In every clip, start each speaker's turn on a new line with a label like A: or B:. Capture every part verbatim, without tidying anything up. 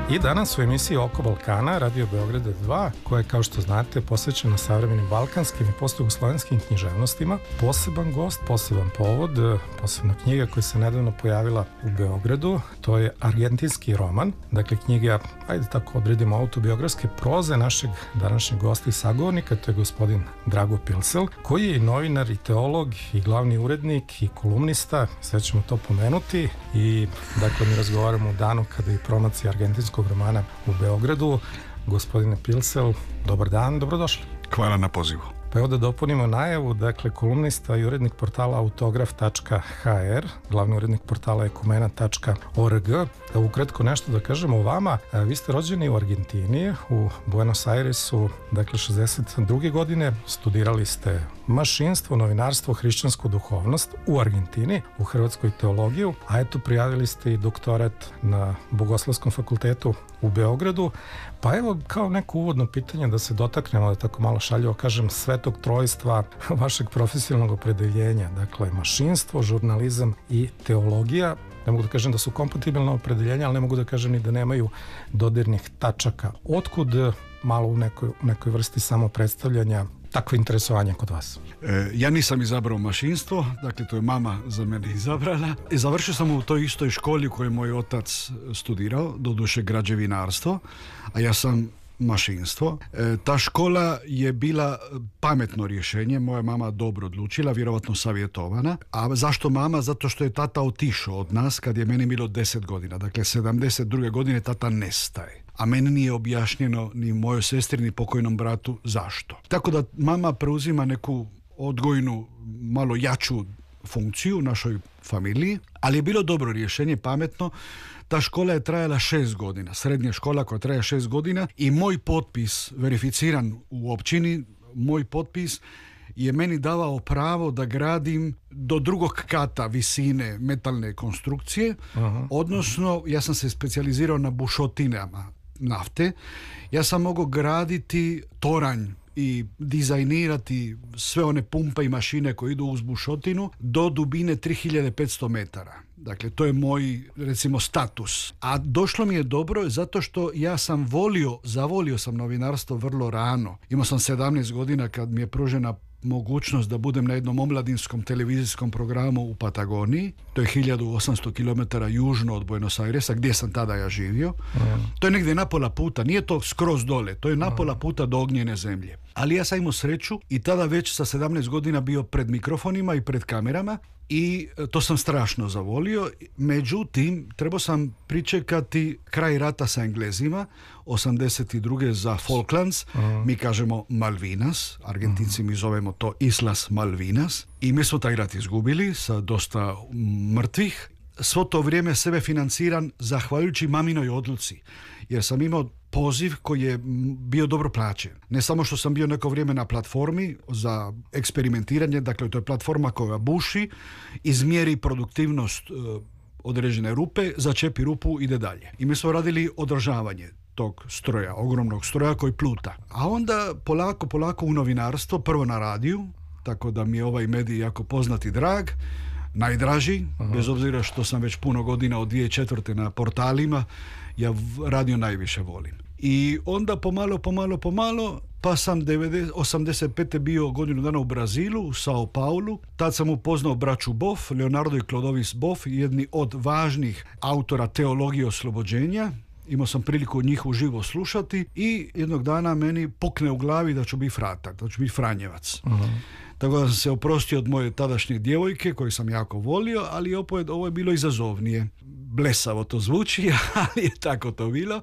A: I danas u emisiji Oko Balkana, Radio Beograda dva, koja je, kao što znate, posvećena savremenim balkanskim i postjugoslovenskim književnostima. Poseban gost, poseban povod, posebna knjiga koja se nedavno pojavila u Beogradu, to je argentinski roman. Dakle, knjiga, ajde tako odredimo, autobiografske proze našeg današnjeg gosta i sagovornika, to je gospodin Drago Pilsel, koji je i novinar, i teolog, i glavni urednik, i kolumnista, sve ćemo to pomenuti. I, dakle, mi razgovaramo u danu kada je promocija argentinskog romana u Beogradu. Gospodine Pilsel, dobar dan, dobrodošli.
B: Hvala na pozivu.
A: Pa evo da dopunimo najavu, dakle, kolumnista i urednik portala autograf tačka ha er, glavni urednik portala ekumena tačka org. Da ukratko nešto da kažemo o vama, vi ste rođeni u Argentini, u Buenos Airesu, dakle šezdeset druge godine, studirali ste mašinstvo, novinarstvo, hrišćansku duhovnost u Argentini, u hrvatskoj teologiju, a eto prijavili ste i doktorat na Bogoslovskom fakultetu u Beogradu. Pa evo, kao neko uvodno pitanje da se dotaknemo, da tako malo šaljivo kažem, svetog trojstva vašeg profesionalnog opredeljenja, dakle mašinstvo, žurnalizam i teologija. Ne mogu da kažem da su kompatibilna opredeljenja, ali ne mogu da kažem ni da nemaju dodirnih tačaka. Otkud malo u nekoj, nekoj vrsti samo predstavljanja takvo interesovanje kod vas?
B: E, ja nisam izabrao mašinstvo, dakle to je mama za mene izabrala. I završio sam u toj istoj školi u kojoj je moj otac studirao, doduše građevinarstvo, a ja sam mašinstvo. E, ta škola je bila pametno rješenje, moja mama dobro odlučila, vjerovatno savjetovana. A zašto mama? Zato što je tata otišao od nas kad je meni bilo deset godina. Dakle, sedamdeset druge godine tata nestaje. A meni nije objašnjeno ni mojoj sestri ni pokojnom bratu zašto. Tako da mama preuzima neku odgojnu, malo jaču funkciju u našoj familiji, ali je bilo dobro rješenje, pametno. Ta škola je trajala šest godina, srednja škola koja traje šest godina i moj potpis, verificiran u općini, moj potpis je meni davao pravo da gradim do drugog kata visine metalne konstrukcije, aha, odnosno ja sam se specijalizirao na bušotinama nafte. Ja sam mogao graditi toranj i dizajnirati sve one pumpe i mašine koje idu uz bušotinu do dubine tri hiljade petsto metara. Dakle, to je moj, recimo, status. A došlo mi je dobro zato što ja sam volio, zavolio sam novinarstvo vrlo rano. Imao sam sedamnaest godina kad mi je pružena mogućnost da budem na jednom omladinskom televizijskom programu u Patagoniji. To je hiljadu osamsto kilometara južno od Buenos Airesa, gdje sam tada ja živio. Mm. To je negdje napola puta, nije to skroz dole, to je napola puta do ognjene zemlje. Ali ja sam imao sreću i tada već sa sedamnaest godina bio pred mikrofonima i pred kamerama i to sam strašno zavolio. Međutim, trebao sam pričekati kraj rata sa Englezima, osamdeset druge za Falklands, uh-huh. mi kažemo Malvinas, Argentinci uh-huh. mi zovemo to Islas Malvinas, i mi smo taj rat izgubili sa dosta mrtvih. Svo to vrijeme sebe financiran zahvaljujući maminoj odluci, jer sam imao poziv koji je bio dobro plaćen. Ne samo što sam bio neko vrijeme na platformi za eksperimentiranje, dakle to je platforma koja buši, izmjeri produktivnost uh, određene rupe, začepi rupu, ide dalje. I mi smo radili održavanje tog stroja, ogromnog stroja koji pluta. A onda polako, polako u novinarstvo, prvo na radiju, tako da mi je ovaj medij jako poznat i drag, najdraži, aha, bez obzira što sam već puno godina od dvije tisuće četvrte na portalima, ja radio najviše volim. I onda pomalo, pomalo, pomalo, pa sam osamdeset pete bio godinu dana u Brazilu, u Sao Paulu. Tad sam upoznao braću Boff, Leonardo i Clodovis Boff, jedni od važnih autora teologije oslobođenja. Imao sam priliku njih uživo slušati i jednog dana meni pukne u glavi da ću biti fratar, da ću biti Franjevac. Uh-huh. Tako da sam se oprostio od moje tadašnje djevojke, koju sam jako volio, ali opet ovo je bilo izazovnije. Blesavo to zvuči, ali je tako to bilo.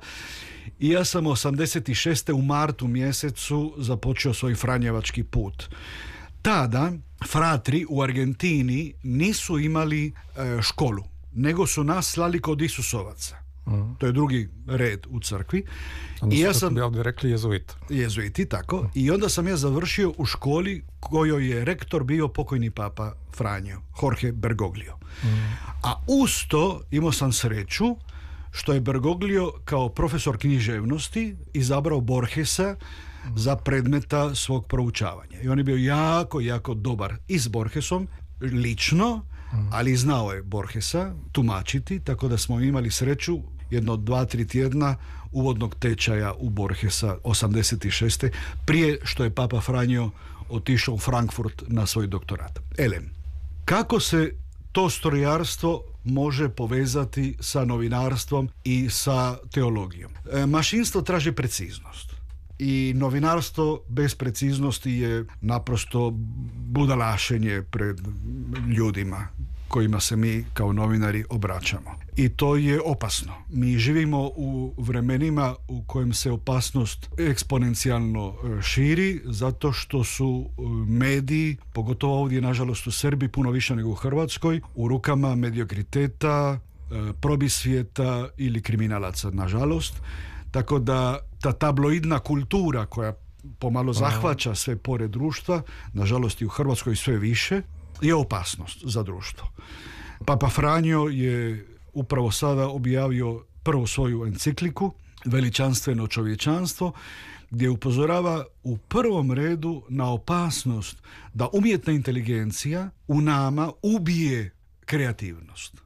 B: I ja sam osamdeset šeste u martu mjesecu započeo svoj franjevački put. Tada fratri u Argentini nisu imali e, školu, nego su nas slali kod Isusovaca. Uh-huh. To je drugi red u crkvi.
A: Onda I ja sam bi ovdje rekli jezuit.
B: Jezuiti, tako. Uh-huh. I onda sam ja završio u školi kojoj je rektor bio pokojni papa Franjo, Jorge Bergoglio. Uh-huh. A uz to imao sam sreću što je Bergoglio kao profesor književnosti izabrao Borgesa uh-huh. za predmeta svog proučavanja. I on je bio jako, jako dobar i s Borgesom, lično, uh-huh. ali znao je Borgesa tumačiti, tako da smo imali sreću jedno dva, tri tjedna uvodnog tečaja u Borgesa osamdeset šeste prije što je Papa Franjo otišao u Frankfurt na svoj doktorat. Elem, kako se to strojarstvo može povezati sa novinarstvom i sa teologijom? E, mašinstvo traži preciznost. I novinarstvo bez preciznosti je naprosto budalašenje pred ljudima kojima se mi kao novinari obraćamo. I to je opasno. Mi živimo u vremenima u kojem se opasnost eksponencijalno širi zato što su mediji, pogotovo ovdje nažalost u Srbiji puno više nego u Hrvatskoj, u rukama mediokriteta, probisvijeta ili kriminalaca, nažalost. Tako da ta tabloidna kultura koja pomalo zahvaća sve pore društva, nažalost i u Hrvatskoj sve više, je opasnost za društvo. Papa Franjo je upravo sada objavio prvu svoju encikliku Veličanstveno čovječanstvo, gdje upozorava u prvom redu na opasnost da umjetna inteligencija u nama ubije kreativnost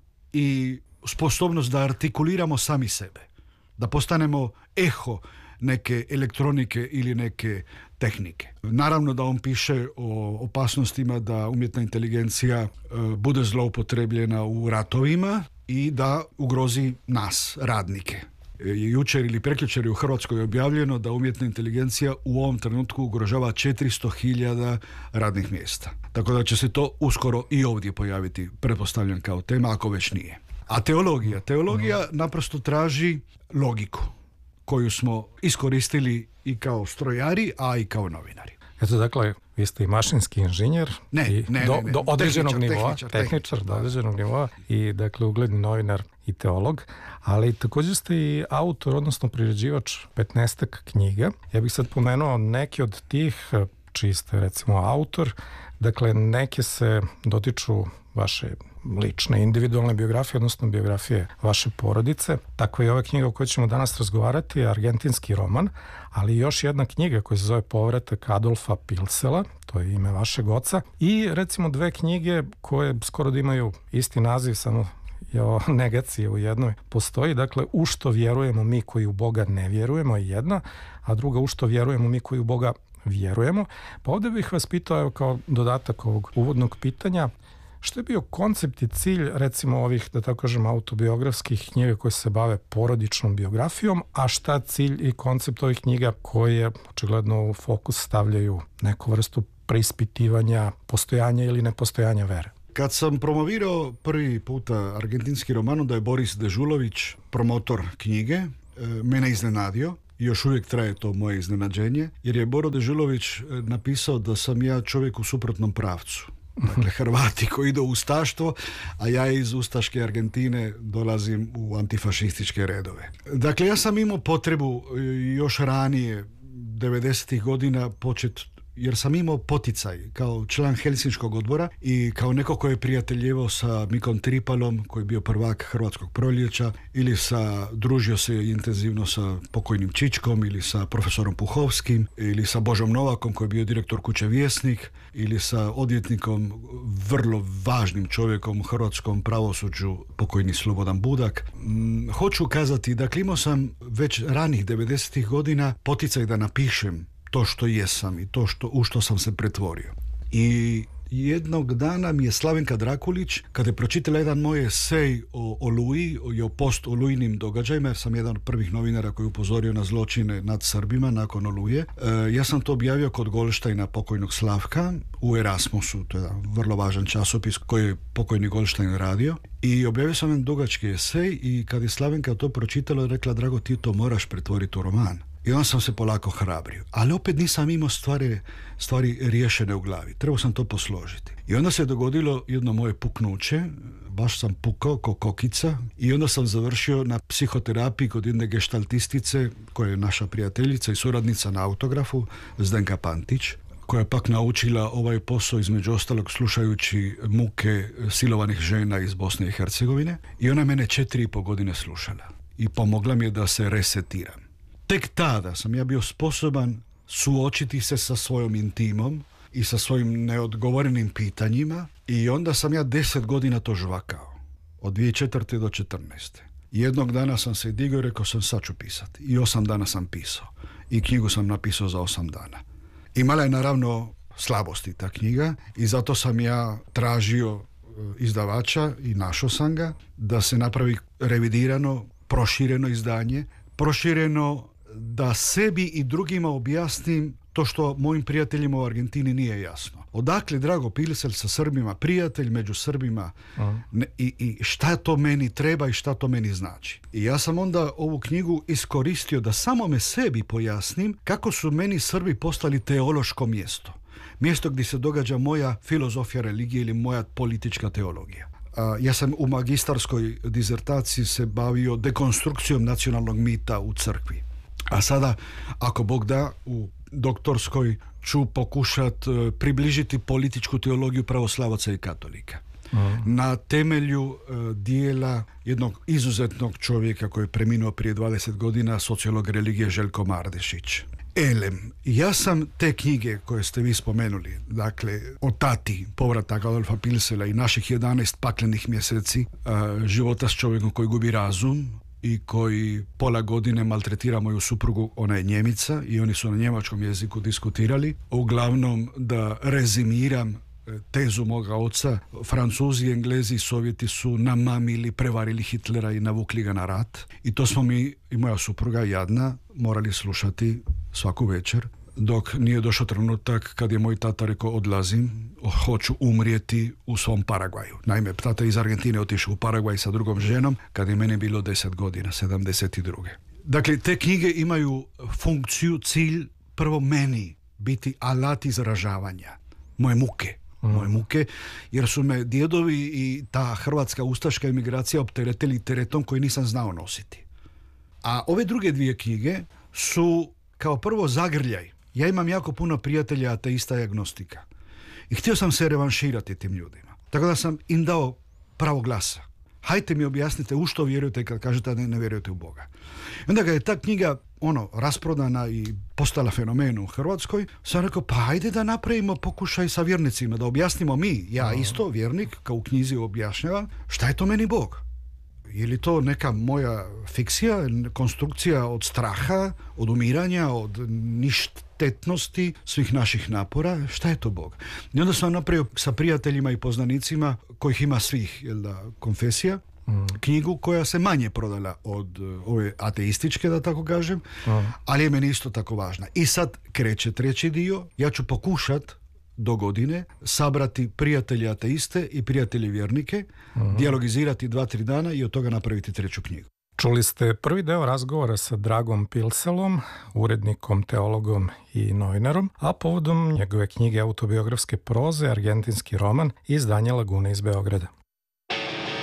B: i sposobnost da artikuliramo sami sebe, da postanemo eho neke elektronike ili neke tehnike. Naravno da on piše o opasnostima da umjetna inteligencija e, bude zloupotrebljena u ratovima i da ugrozi nas, radnike. E, jučer ili prekjučer je u Hrvatskoj objavljeno da umjetna inteligencija u ovom trenutku ugrožava četiristo hiljada radnih mjesta. Tako da će se to uskoro i ovdje pojaviti, pretpostavljam kao tema, ako već nije. A teologija? Teologija naprosto traži logiku koju smo iskoristili i kao strojari, a i kao novinari.
A: Eto, dakle, vi ste i mašinski inženjer
B: ne,
A: i
B: ne,
A: do,
B: ne, ne.
A: do određenog
B: tehničar,
A: nivoa,
B: tehničar,
A: tehničar do određenog nivoa i dakle ugledni novinar i teolog, ali također ste i autor, odnosno priređivač petnaestak knjiga. Ja bih sad pomenuo neke od tih čiji ste recimo autor, dakle neke se dotiču vaše lične, individualne biografije, odnosno biografije vaše porodice. Takva je ova knjiga o kojoj ćemo danas razgovarati, argentinski roman, ali još jedna knjiga koja se zove Povratak Adolfa Pilsela, to je ime vašeg oca, i recimo dve knjige koje skoro da imaju isti naziv, samo je o negaciji u jednoj postoji, dakle u što vjerujemo mi koji u Boga ne vjerujemo je jedna, a druga u što vjerujemo mi koji u Boga vjerujemo. Pa ovdje bih vas pitao, evo, kao dodatak ovog uvodnog pitanja, što je bio koncept i cilj recimo ovih, da tako kažem, autobiografskih knjiga koje se bave porodičnom biografijom, a šta cilj i koncept ovih knjiga koje očigledno u fokus stavljaju neku vrstu preispitivanja postojanja ili nepostojanja vere?
B: Kad sam promovirao prvi puta argentinski roman, da je Boris Dežulović promotor knjige, mene iznenadio. Još uvijek traje to moje iznenađenje, jer je Boro Dežulović napisao da sam ja čovjek u suprotnom pravcu. Dakle, Hrvati koji idu u ustaštvo, a ja iz ustaške Argentine dolazim u antifašističke redove. Dakle, ja sam imao potrebu još ranije, devedesetih godina, početi, jer sam imao poticaj kao član Helsinškog odbora i kao neko koji je prijateljevao sa Mikom Tripalom, koji je bio prvak Hrvatskog proljeća, ili sa, družio se intenzivno sa pokojnim Čičkom, ili sa profesorom Puhovskim, ili sa Božom Novakom, koji je bio direktor kuće Vjesnik, ili sa odvjetnikom, vrlo važnim čovjekom u hrvatskom pravosuđu, pokojni Slobodan Budak. Hm, hoću kazati, dakle, imao sam već ranih devedesetih godina poticaj da napišem to što jesam i to što, u što sam se pretvorio. I jednog dana mi je Slavenka Drakulić, kada je pročitala jedan moj esej o Oluji i o post-olujnim događajima, jer sam jedan od prvih novinara koji je upozorio na zločine nad Srbima nakon Oluje, e, ja sam to objavio kod Goldsteina, pokojnog Slavka, u Erasmusu, to je jedan vrlo važan časopis koji je pokojni Goldstein radio. I objavio sam jedan dugački esej i kad je Slavenka to pročitala, rekla: Drago, ti to moraš pretvoriti u roman. I onda sam se polako hrabrio. Ali opet nisam imao stvari, stvari riješene u glavi. Trebao sam to posložiti. I onda se dogodilo jedno moje puknuće. Baš sam pukao ko kokica. I onda sam završio na psihoterapiji kod jedne geštaltistice, koja je naša prijateljica i suradnica na autografu, Zdenka Pantić, koja je pak naučila ovaj posao između ostalog slušajući muke silovanih žena iz Bosne i Hercegovine. I ona mene četiri i po godine slušala. I pomogla mi je da se resetiram. Tek tada sam ja bio sposoban suočiti se sa svojom intimom i sa svojim neodgovorenim pitanjima i onda sam ja deset godina to žvakao. Od dvije tisuće četvrte do četrnaeste. Jednog dana sam se digao i rekao sam sad ću pisati. I osam dana sam pisao. I knjigu sam napisao za osam dana. Imala je naravno slabosti ta knjiga i zato sam ja tražio izdavača i našao sam ga da se napravi revidirano, prošireno izdanje, prošireno da sebi i drugima objasnim to što mojim prijateljima u Argentini nije jasno. Odakle Drago Pilsel sa Srbima, prijatelj među Srbima, uh-huh. ne, i, i šta to meni treba i šta to meni znači. I ja sam onda ovu knjigu iskoristio da samo me sebi pojasnim kako su meni Srbi postali teološko mjesto. Mjesto gdje se događa moja filozofija religije ili moja politička teologija. A, ja sam u magistarskoj dizertaciji se bavio dekonstrukcijom nacionalnog mita u crkvi. A sada, ako Bog da, u doktorskoj ću pokušat uh, približiti političku teologiju pravoslavaca i katolika. Mm. Na temelju uh, dijela jednog izuzetnog čovjeka koji je preminuo prije dvadeset godina, sociolog religije Željko Mardešić. Elem, ja sam te knjige koje ste vi spomenuli, dakle, o Tati, povratak Adolfa Pilsela i naših jedanaest paklenih mjeseci uh, života s čovjekom koji gubi razum i koji pola godine maltretira moju suprugu, ona je Njemica i oni su na njemačkom jeziku diskutirali. Uglavnom, da rezimiram tezu moga oca, Francuzi, Englezi i Sovjeti su namamili, prevarili Hitlera i navukli ga na rat. I to smo mi i moja supruga jadna morali slušati svaku večer, dok nije došao trenutak kad je moj tata rekao odlazim, hoću umrijeti u svom Paragvaju. Naime, tata iz Argentine otišao u Paragvaj sa drugom ženom kad je meni bilo deset godina, sedamdeset druge. Dakle, te knjige imaju funkciju, cilj, prvo meni biti alat izražavanja. Moje muke. Mm. Moje muke, jer su me djedovi i ta hrvatska ustaška emigracija opteretili teretom koji nisam znao nositi. A ove druge dvije knjige su kao prvo zagrljaj. Ja imam jako puno prijatelja ateista i agnostika. I htio sam se revanširati tim ljudima. Tako da sam im dao pravo glasa. Hajte mi objasnite u što vjerujete kad kažete da ne, ne vjerujete u Boga. I onda ga je ta knjiga ono, rasprodana i postala fenomen u Hrvatskoj, sam rekao, pa hajde da napravimo pokušaj sa vjernicima, da objasnimo mi, ja isto vjernik, kao u knjizi objašnjavam, šta je to meni Bog? Je li to neka moja fikcija, konstrukcija od straha, od umiranja, od ništetnosti svih naših napora? Šta je to Bog? I onda sam napravio sa prijateljima i poznanicima, kojih ima svih, jel da, konfesija, mm. knjigu koja se manje prodala od ove ateističke, da tako kažem, mm. ali je meni isto tako važna. I sad kreće treći dio, ja ću pokušat do godine sabrati prijatelje ateiste i prijatelje vjernike, uh-huh. dijalogizirati dva, tri dana i od toga napraviti treću knjigu.
A: Čuli ste prvi deo razgovora sa Dragom Pilselom, urednikom, teologom i novinarom, a povodom njegove knjige autobiografske proze, argentinski roman, izdanje Lagune iz Beograda.